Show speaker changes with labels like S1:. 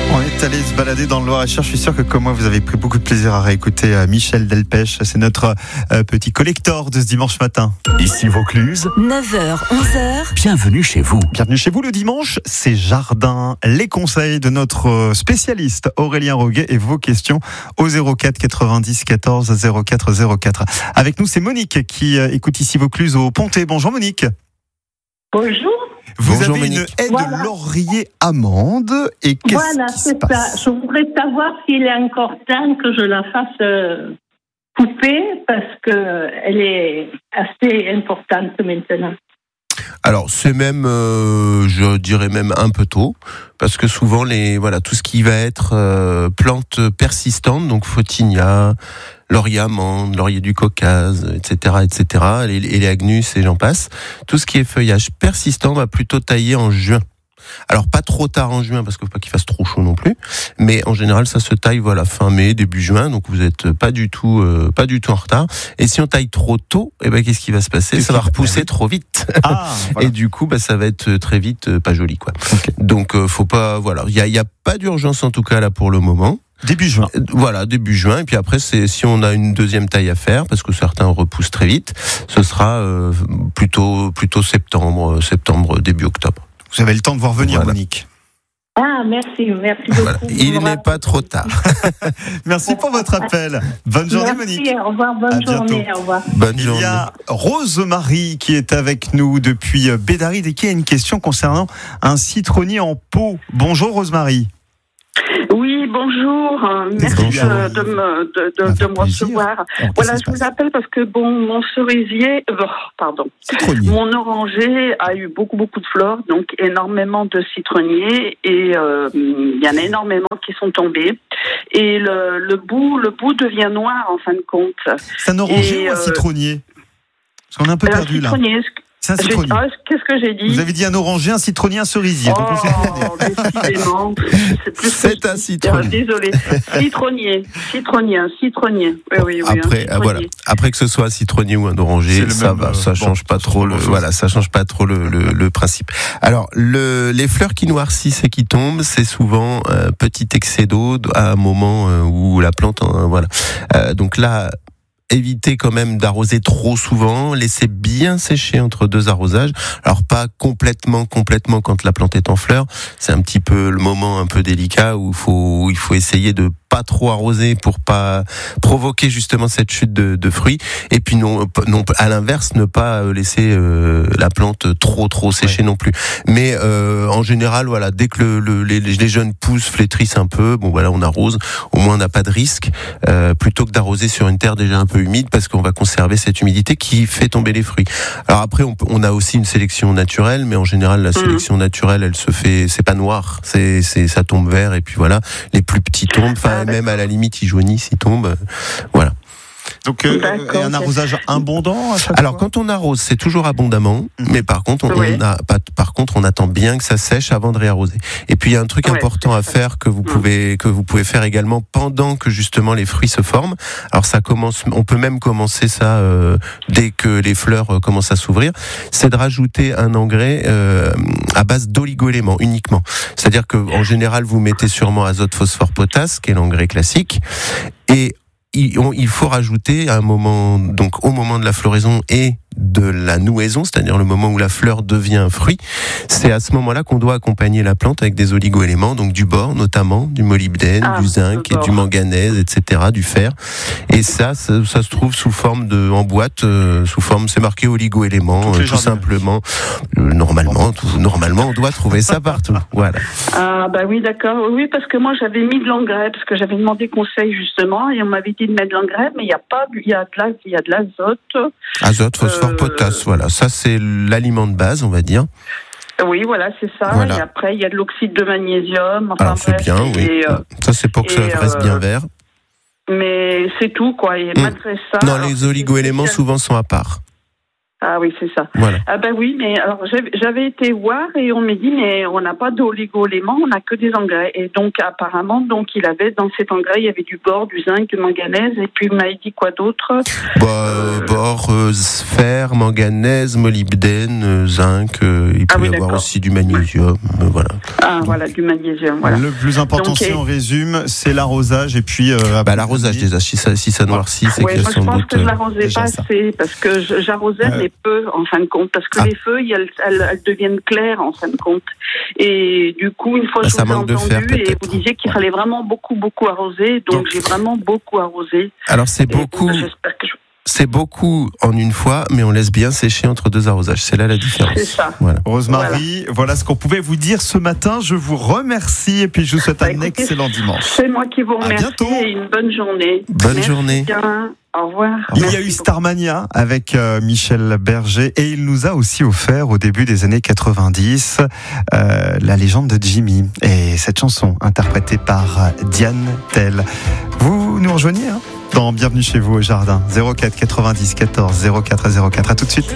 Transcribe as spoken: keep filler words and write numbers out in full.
S1: On est allé se balader dans le Loir-et-Cher. Je suis sûr que comme moi, vous avez pris beaucoup de plaisir à réécouter euh, Michel Delpech. C'est notre euh, petit collector de ce dimanche matin.
S2: Ici Vaucluse,
S3: neuf heures, onze heures.
S2: Bienvenue chez vous.
S1: Bienvenue chez vous le dimanche, c'est Jardin. Les conseils de notre spécialiste Aurélien Roguet et vos questions au zéro quatre quatre-vingt-dix quatorze zéro quatre zéro quatre. Avec nous, c'est Monique qui euh, écoute Ici Vaucluse au Pontet. Bonjour Monique.
S4: Bonjour.
S1: Vous
S2: Bonjour,
S1: avez
S2: Monique.
S1: une aide
S4: Voilà.
S1: laurier amande et qu'est-ce
S4: Voilà,
S1: qui se
S4: c'est
S1: passe?
S4: ça. Je voudrais savoir s'il est encore temps que je la fasse euh, couper parce qu'elle est assez importante maintenant.
S5: Alors c'est même, euh, je dirais même un peu tôt, parce que souvent les voilà tout ce qui va être euh, plantes persistantes, donc photinia, laurier amande, laurier du Caucase, et cetera, et cetera, et les, les agnus et j'en passe. Tout ce qui est feuillage persistant va plutôt tailler en juin. Alors pas trop tard en juin parce qu'il faut pas qu'il fasse trop chaud non plus, mais en général ça se taille voilà fin mai début juin, donc vous êtes pas du tout euh, pas du tout en retard. Et si on taille trop tôt, et eh ben qu'est-ce qui va se passer?
S1: Qu'est-ce
S5: Ça va
S1: qui va
S5: repousser trop vite.
S1: Ah, voilà.
S5: Et du coup bah ça va être très vite euh, pas joli quoi.
S1: Okay.
S5: Donc euh, faut pas voilà, il y a il y a pas d'urgence en tout cas là pour le moment.
S1: Début juin.
S5: Voilà, début juin. Et puis après, c'est si on a une deuxième taille à faire, parce que certains repoussent très vite, ce sera euh, plutôt plutôt septembre, septembre début octobre.
S1: Vous avez le temps de voir venir,
S5: Voilà.
S1: Monique.
S4: Ah, merci, merci beaucoup.
S5: Voilà. Il n'est pas trop tard.
S1: Merci pour votre appel. Bonne journée,
S4: Merci,
S1: Monique.
S4: au revoir, bonne
S1: À
S4: journée,
S1: bientôt.
S4: au revoir.
S5: Bonne
S1: Il
S5: journée.
S1: y a Rose-Marie qui est avec nous depuis Bédaride et qui a une question concernant un citronnier en pot. Bonjour Rose-Marie.
S6: Oui, bonjour. euh, Merci
S1: Bonjour.
S6: euh, de me, de, de,
S1: Avec
S6: de me
S1: plaisir.
S6: recevoir.
S1: Alors, qu'est-ce
S6: Voilà,
S1: qui
S6: je
S1: se
S6: vous
S1: passe?
S6: appelle parce que bon, mon cerisier, euh, pardon,
S1: Citronnier.
S6: mon oranger a eu beaucoup beaucoup de fleurs, donc énormément de citronniers et euh, il y en a énormément qui sont tombés et le, le bout, le bout devient noir en fin de compte.
S1: C'est un oranger
S6: Et,
S1: ou un
S6: euh,
S1: citronnier? Parce qu'on est un peu
S6: Un
S1: perdu là.
S6: citronnier. est-ce que-
S1: C'est un
S6: j'ai-
S1: citronnier.
S6: ah, qu'est-ce que j'ai dit?
S1: Vous avez dit un oranger, un citronnier, un cerisier. Donc on s'est-
S6: Oh, décidément, c'est plus
S5: C'est un citronnier.
S6: Désolé. Citronnier, citronnier, un citronnier. Oui, oui, oui. un
S5: Après,
S6: citronnier.
S5: ah, voilà. Après que ce soit un citronnier ou un
S1: C'est
S5: oranger,
S1: le
S5: ça
S1: même,
S5: va,
S1: euh,
S5: ça
S1: bon,
S5: change pas
S1: ça
S5: trop
S1: change
S5: le,
S1: pas grand-chose.
S5: voilà, ça change pas trop le, le, le principe. Alors, le, les fleurs qui noircissent et qui tombent, c'est souvent un petit excès d'eau à un moment euh, où la plante, euh, voilà. Euh, donc là, évitez quand même d'arroser trop souvent, laissez bien sécher entre deux arrosages. Alors pas complètement, complètement quand la plante est en fleurs. C'est un petit peu le moment un peu délicat où il faut, où il faut essayer de pas trop arroser pour pas provoquer justement cette chute de, de fruits. Et puis non, non, à l'inverse, ne pas laisser euh, la plante trop, trop sécher ouais. non plus. Mais euh, en général, voilà, dès que le, le, les, les jeunes pousses flétrissent un peu, bon voilà, on arrose. Au moins, on n'a pas de risque euh, plutôt que d'arroser sur une terre déjà un peu humide parce qu'on va conserver cette humidité qui fait tomber les fruits. Alors après, on, on a aussi une sélection naturelle, mais en général, la sélection mmh. naturelle, elle se fait, c'est pas noir, c'est, c'est, ça tombe vert et puis voilà, les plus petits tombent. Enfin, même à la limite, ils jaunissent, ils tombent. Voilà.
S1: Donc, euh, et un arrosage abondant à chaque
S5: Alors,
S1: fois
S5: quand on arrose, c'est toujours abondamment, mmh. mais par contre, on, oui. on a, pas, par contre, on attend bien que ça sèche avant de réarroser. Et puis, il y a un truc ouais, important à faire que vous pouvez, que vous pouvez faire également pendant que justement les fruits se forment. Alors, ça commence, on peut même commencer ça euh, dès que les fleurs euh, commencent à s'ouvrir. C'est de rajouter un engrais euh, à base d'oligo-éléments uniquement. C'est-à-dire que, en général, vous mettez sûrement azote, phosphore, potasse, qui est l'engrais classique, et il faut rajouter à un moment, donc au moment de la floraison et de la nouaison, c'est-à-dire le moment où la fleur devient un fruit, c'est à ce moment-là qu'on doit accompagner la plante avec des oligo-éléments, donc du bore notamment, du molybdène, ah, du zinc et du manganèse, et cetera, du fer. Et ça, ça, ça se trouve sous forme de, en boîte, euh, sous forme, c'est marqué oligo-éléments, euh, tout simplement. Euh, normalement, tout, normalement, on doit trouver ça partout. Voilà.
S6: Ah bah oui, d'accord. Oui, parce que moi j'avais mis de l'engrais, parce que j'avais demandé conseil justement, et on m'avait dit de mettre de l'engrais, mais il y a pas, il y a de la, il y a de l'azote.
S5: Azote, phosphore, euh... potasse, voilà. Ça, c'est l'aliment de base, on va dire.
S6: Oui, voilà, c'est ça. Voilà. Et après, il y a de l'oxyde de magnésium. Enfin,
S5: alors, c'est
S6: bref,
S5: bien, oui.
S6: Et, euh,
S5: ça, c'est pour que ça reste euh, bien vert.
S6: Mais c'est tout, quoi. Et
S5: mmh.
S6: malgré ça...
S5: Non, les oligo-éléments, souvent, sont à part.
S6: Ah oui, c'est ça.
S5: Voilà.
S6: Ah ben oui, mais alors j'avais, j'avais été voir et on m'a dit mais on n'a pas d'oligo-éléments, on n'a que des engrais. Et donc apparemment, donc il avait dans cet engrais, il y avait du bore, du zinc, du manganèse et puis il m'a dit quoi d'autre?
S5: Bah, euh, bore, euh, fer, manganèse, molybdène, euh, zinc. Euh, il peut
S6: ah oui,
S5: y avoir
S6: d'accord.
S5: aussi du magnésium. Euh, voilà.
S6: Ah voilà, du magnésium. Voilà.
S1: Le plus important,
S6: Donc,
S1: si
S6: et...
S1: on résume, c'est l'arrosage et puis. Euh,
S5: bah l'arrosage déjà, si ça, si ça noircit, c'est
S6: ouais,
S5: qu'il y a
S6: moi,
S5: sans
S6: je pense
S5: doute.
S6: que je l'arrosais
S1: déjà
S6: pas
S1: ça.
S6: assez parce que je, j'arrosais
S1: Euh,
S6: mais peu en fin de compte parce que
S5: ah.
S6: les feuilles elles, elles, elles deviennent claires en fin de compte et du coup une fois
S5: Bah,
S6: je
S5: ça
S6: vous ai
S5: manque de
S6: entendu
S5: fer,
S6: et
S5: peut-être.
S6: vous disiez qu'il fallait vraiment beaucoup beaucoup arroser donc,
S5: Donc,
S6: j'ai vraiment beaucoup arrosé.
S5: Alors c'est
S6: Et
S5: beaucoup.
S6: donc, j'espère que je...
S5: C'est beaucoup en une fois, mais on laisse bien sécher entre deux arrosages. C'est là la différence.
S6: C'est ça.
S5: Voilà.
S1: Rosemary, voilà. voilà ce qu'on pouvait vous dire ce matin. Je vous remercie et puis je vous souhaite
S6: Bah,
S1: un
S6: écoutez,
S1: excellent dimanche.
S6: C'est moi qui vous
S1: À
S6: remercie
S1: bientôt.
S6: et une bonne journée.
S5: Bonne
S6: Merci
S5: journée.
S6: bien. Au revoir.
S1: Il y
S6: Merci
S1: a eu
S6: beaucoup.
S1: Starmania avec euh, Michel Berger et il nous a aussi offert au début des années quatre-vingt-dix euh, la légende de Jimmy et cette chanson interprétée par euh, Diane Tell. Vous nous rejoignez hein, dans Bienvenue chez vous au jardin zéro quatre quatre-vingt-dix quatorze zéro quatre zéro quatre. À tout de suite.